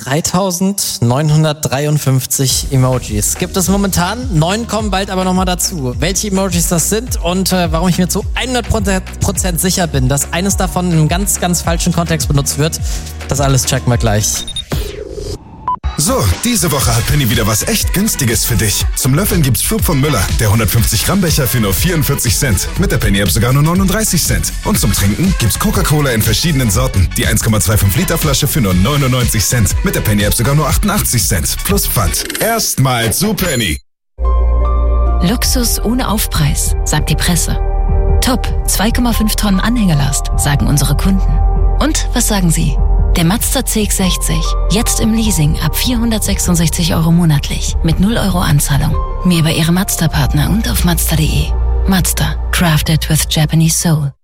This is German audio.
3953 Emojis gibt es momentan. 9 kommen bald aber nochmal dazu. Welche Emojis das sind und warum ich mir zu 100% sicher bin, dass eines davon in einem ganz, ganz falschen Kontext benutzt wird, das alles checken wir gleich. So, diese Woche hat Penny wieder was echt Günstiges für dich. Zum Löffeln gibt's Flup von Müller, der 150 Gramm Becher für nur 44 Cent. Mit der Penny-App sogar nur 39 Cent. Und zum Trinken gibt's Coca-Cola in verschiedenen Sorten. Die 1,25 Liter Flasche für nur 99 Cent. Mit der Penny-App sogar nur 88 Cent. Plus Pfand. Erstmal zu Penny. Luxus ohne Aufpreis, sagt die Presse. Top, 2,5 Tonnen Anhängelast, sagen unsere Kunden. Und was sagen Sie? Der Mazda CX-60, jetzt im Leasing ab 466 € monatlich, mit 0 € Anzahlung. Mehr bei Ihrem Mazda-Partner und auf Mazda.de. Mazda, crafted with Japanese soul.